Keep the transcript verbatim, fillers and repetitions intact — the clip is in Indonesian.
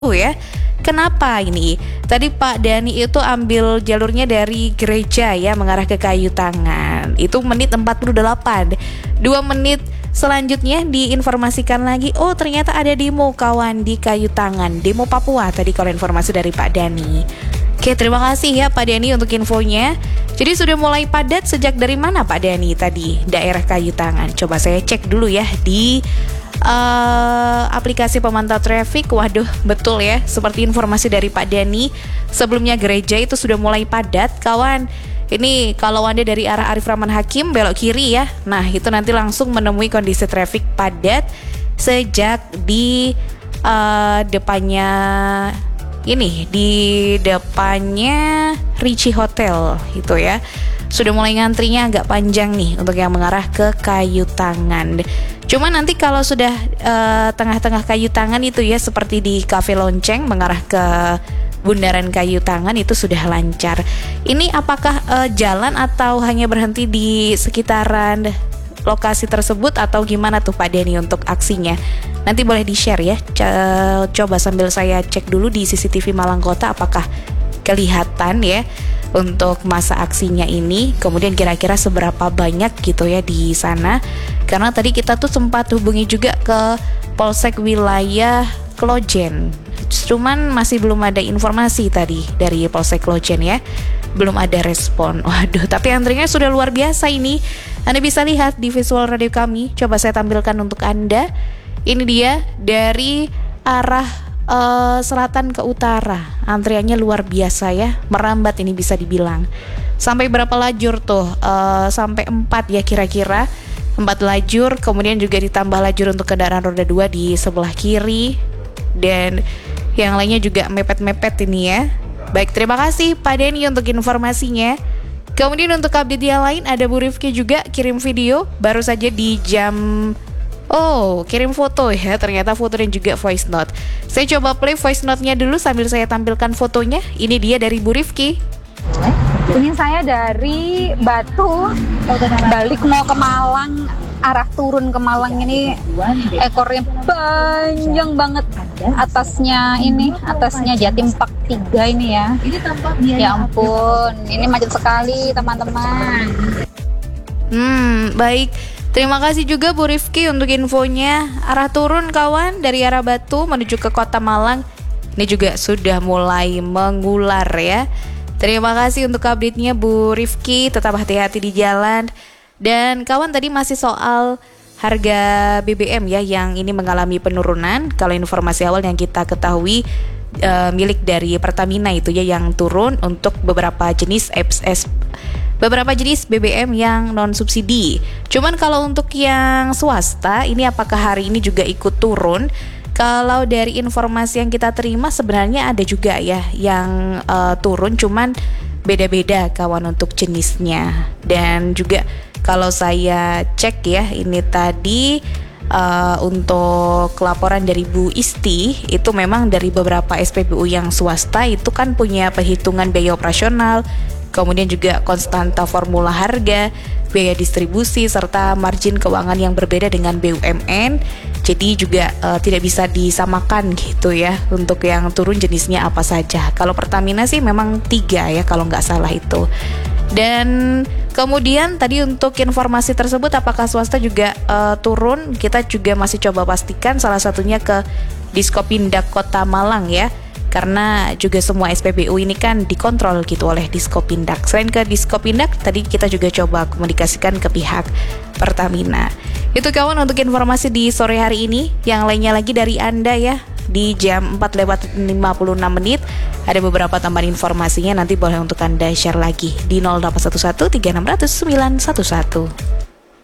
ya. Kenapa ini? Tadi Pak Dani itu ambil jalurnya dari gereja ya, mengarah ke Kayu Tangan. Itu menit empat puluh delapan. Dua menit selanjutnya diinformasikan lagi, oh ternyata ada demo kawan di Kayu Tangan, demo Papua tadi kalau informasi dari Pak Dani. Oke, terima kasih ya Pak Dani untuk infonya. Jadi sudah mulai padat sejak dari mana Pak Dani tadi? Daerah Kayu Tangan. Coba saya cek dulu ya di Uh, aplikasi pemantau traffic. Waduh, betul ya, seperti informasi dari Pak Dani, sebelumnya gereja itu sudah mulai padat kawan. Ini kalau Anda dari arah Arif Rahman Hakim belok kiri ya, nah itu nanti langsung menemui kondisi traffic padat sejak di uh, depannya ini, di depannya Richie Hotel itu ya. Sudah mulai ngantrinya agak panjang nih untuk yang mengarah ke Kayu Tangan. Cuma nanti kalau sudah uh, tengah-tengah Kayu Tangan itu ya, seperti di Cafe Lonceng mengarah ke Bundaran Kayu Tangan itu sudah lancar. Ini apakah uh, jalan atau hanya berhenti di sekitaran lokasi tersebut atau gimana tuh Pak Denny untuk aksinya? Nanti boleh di-share ya. C- coba sambil saya cek dulu di C C T V Malang Kota apakah kelihatan ya untuk masa aksinya ini, kemudian kira-kira seberapa banyak gitu ya di sana. Karena tadi kita tuh sempat hubungi juga ke Polsek wilayah Klojen, cuman masih belum ada informasi tadi dari Polsek Klojen ya, belum ada respon. Waduh, tapi antrinya sudah luar biasa ini. Anda bisa lihat di visual radio kami, coba saya tampilkan untuk Anda. Ini dia dari arah Uh, selatan ke utara, antriannya luar biasa ya, merambat ini bisa dibilang. Sampai berapa lajur tuh? Uh, sampai empat ya kira-kira, empat lajur, kemudian juga ditambah lajur untuk kendaraan roda dua di sebelah kiri, dan yang lainnya juga mepet-mepet ini ya. Baik, terima kasih Pak Denny untuk informasinya. Kemudian untuk update yang lain, ada Bu Rifki juga kirim video baru saja di jam Oh, kirim foto ya, ternyata foto dan juga voice note. Saya coba play voice note-nya dulu sambil saya tampilkan fotonya. Ini dia dari Bu Rifki. Ini saya dari Batu, balik mau ke Malang, arah turun ke Malang ini ekornya panjang banget. Atasnya ini, atasnya Jatim Park tiga ini ya. Ya ampun, ini macet sekali teman-teman. Hmm, baik. Terima kasih juga Bu Rifki untuk infonya. Arah turun kawan dari arah Batu menuju ke Kota Malang ini juga sudah mulai mengular ya. Terima kasih untuk update-nya Bu Rifki. Tetap hati-hati di jalan. Dan kawan, tadi masih soal harga B B M ya, yang ini mengalami penurunan. Kalau informasi awal yang kita ketahui uh, milik dari Pertamina itu ya, yang turun untuk beberapa jenis F S beberapa jenis B B M yang non subsidi. Cuman kalau untuk yang swasta ini apakah hari ini juga ikut turun? Kalau dari informasi yang kita terima sebenarnya ada juga ya yang uh, turun, cuman beda-beda kawan untuk jenisnya. Dan juga kalau saya cek ya, ini tadi uh, untuk laporan dari Bu Isti, itu memang dari beberapa S P B U yang swasta itu kan punya perhitungan biaya operasional, kemudian juga konstanta formula harga, biaya distribusi, serta margin keuangan yang berbeda dengan B U M N. Jadi juga uh, tidak bisa disamakan gitu ya untuk yang turun jenisnya apa saja. Kalau Pertamina sih memang tiga ya kalau nggak salah itu. Dan kemudian tadi untuk informasi tersebut apakah swasta juga uh, turun, kita juga masih coba pastikan, salah satunya ke Diskopindak Kota Malang ya. Karena juga semua S P B U ini kan dikontrol gitu oleh Diskopindak. Selain ke Diskopindak, tadi kita juga coba komunikasikan ke pihak Pertamina. Itu kawan untuk informasi di sore hari ini. Yang lainnya lagi dari Anda ya, di jam empat lewat lima puluh enam menit ada beberapa tambahan informasinya, nanti boleh untuk Anda share lagi di nol delapan satu satu tiga enam nol nol sembilan satu satu.